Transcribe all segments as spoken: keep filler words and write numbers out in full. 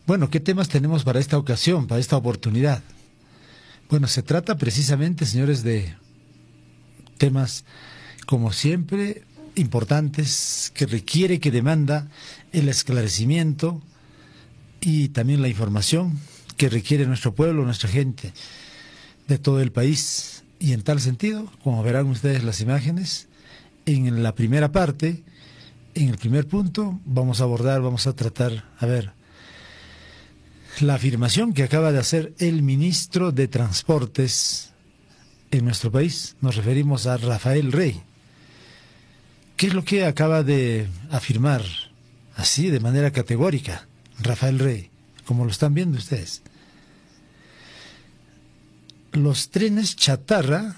Bueno, ¿qué temas tenemos para esta ocasión, para esta oportunidad? Bueno, se trata precisamente, señores, de temas, como siempre, importantes, que requiere, que demanda el esclarecimiento y también la información que requiere nuestro pueblo, nuestra gente de todo el país. Y en tal sentido, como verán ustedes las imágenes, en la primera parte, en el primer punto, vamos a abordar, vamos a tratar, a ver, la afirmación que acaba de hacer el ministro de Transportes en nuestro país. Nos referimos a Rafael Rey. ¿Qué es lo que acaba de afirmar así, de manera categórica, Rafael Rey, como lo están viendo ustedes? Los trenes chatarra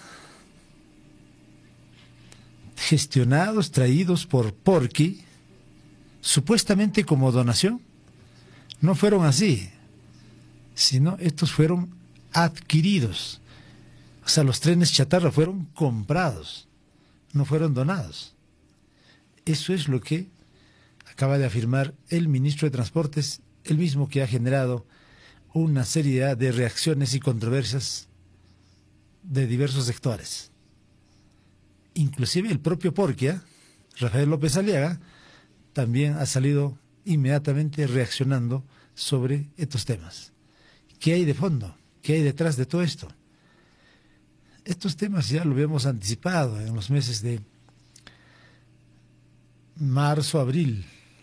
gestionados, traídos por Porqui, supuestamente como donación, no fueron así, sino estos fueron adquiridos. O sea, los trenes chatarra fueron comprados, no fueron donados. Eso es lo que acaba de afirmar el ministro de Transportes, el mismo que ha generado una serie de reacciones y controversias de diversos sectores. Inclusive el propio Porquia, Rafael López Aliaga, también ha salido inmediatamente reaccionando sobre estos temas. ¿Qué hay de fondo? ¿Qué hay detrás de todo esto? Estos temas ya lo habíamos anticipado en los meses de marzo, abril,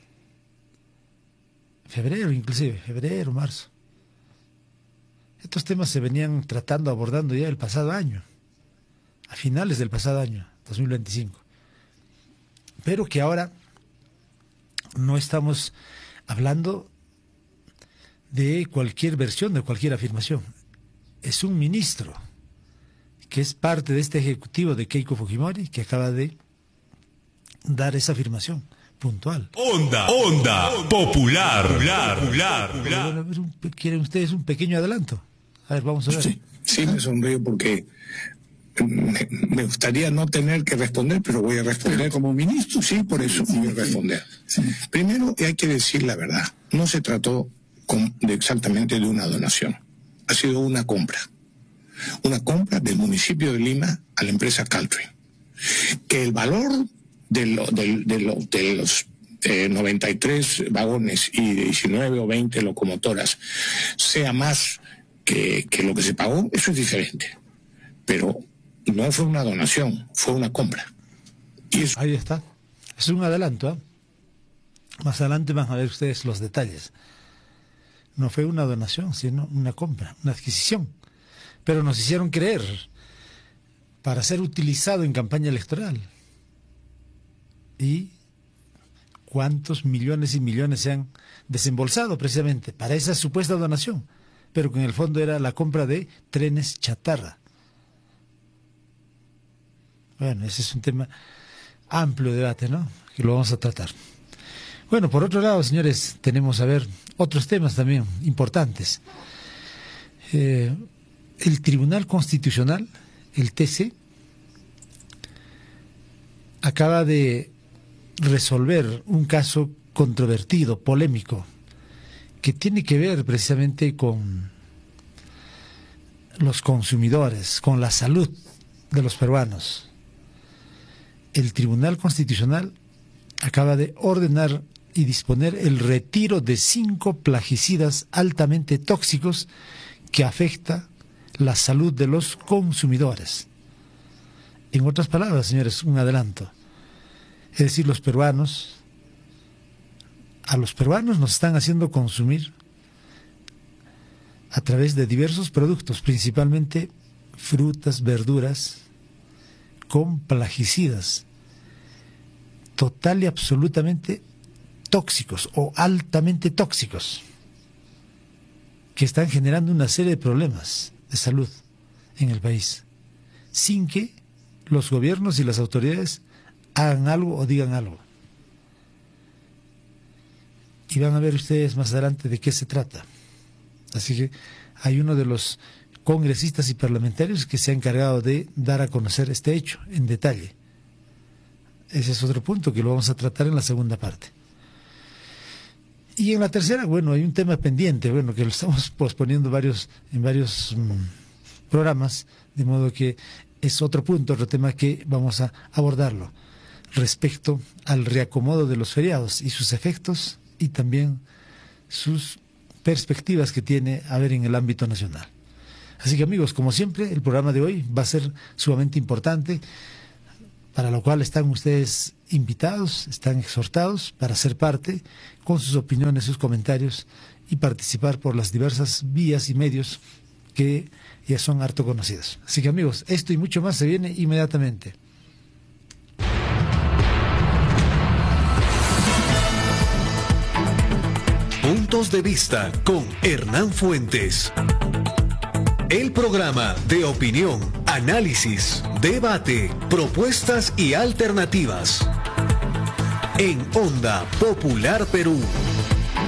febrero inclusive, febrero, marzo. Estos temas se venían tratando, abordando ya el pasado año, a finales del pasado año, dos mil veinticinco. Pero que ahora no estamos hablando de cualquier versión, de cualquier afirmación. Es un ministro que es parte de este ejecutivo de Keiko Fujimori que acaba de dar esa afirmación puntual. Onda, onda, popular, popular, popular, popular. Bueno, a ver, un, ¿quieren ustedes un pequeño adelanto? A ver, vamos a ver. Sí, sí, me sonrío porque me, me gustaría no tener que responder, pero voy a responder como ministro, sí, por eso voy a responder. Sí. Primero, hay que decir la verdad, no se trató con, de exactamente de una donación, ha sido una compra. Una compra del municipio de Lima a la empresa Caltrain. Que el valor de, lo, de, de, lo, de los eh, noventa y tres vagones y de diecinueve o veinte locomotoras sea más que, que lo que se pagó, eso es diferente. Pero no fue una donación, fue una compra. Y eso... Ahí está. Es un adelanto, ¿eh? Más adelante van a ver ustedes los detalles. No fue una donación, sino una compra, una adquisición. Pero nos hicieron creer para ser utilizado en campaña electoral. ¿Y cuántos millones y millones se han desembolsado precisamente para esa supuesta donación? Pero que en el fondo era la compra de trenes chatarra. Bueno, ese es un tema amplio de debate, ¿no? Que lo vamos a tratar. Bueno, por otro lado, señores, tenemos a ver otros temas también importantes. Eh... El Tribunal Constitucional, el T C, acaba de resolver un caso controvertido, polémico, que tiene que ver precisamente con los consumidores, con la salud de los peruanos. El Tribunal Constitucional acaba de ordenar y disponer el retiro de cinco plaguicidas altamente tóxicos que afecta la salud de los consumidores. En otras palabras, señores, un adelanto. Es decir, los peruanos, a los peruanos nos están haciendo consumir a través de diversos productos, principalmente frutas, verduras, con plaguicidas, total y absolutamente tóxicos o altamente tóxicos, que están generando una serie de problemas de salud en el país, sin que los gobiernos y las autoridades hagan algo o digan algo. Y van a ver ustedes más adelante de qué se trata. Así que hay uno de los congresistas y parlamentarios que se ha encargado de dar a conocer este hecho en detalle. Ese es otro punto que lo vamos a tratar en la segunda parte. Y en la tercera, bueno, hay un tema pendiente, bueno, que lo estamos posponiendo varios, en varios mmm, programas, de modo que es otro punto, otro tema que vamos a abordarlo, respecto al reacomodo de los feriados y sus efectos y también sus perspectivas que tiene a ver en el ámbito nacional. Así que amigos, como siempre, el programa de hoy va a ser sumamente importante, para lo cual están ustedes invitados, están exhortados para ser parte con sus opiniones, sus comentarios y participar por las diversas vías y medios que ya son harto conocidos. Así que amigos, esto y mucho más se viene inmediatamente. Puntos de vista con Hernán Fuentes. El programa de opinión, análisis, debate, propuestas y alternativas. En Onda Popular Perú.